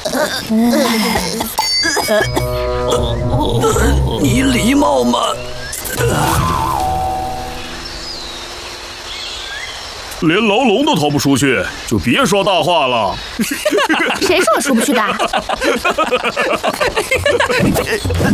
你礼貌吗？ 连牢笼都逃不出去，就别说大话了。 谁说我出不去的？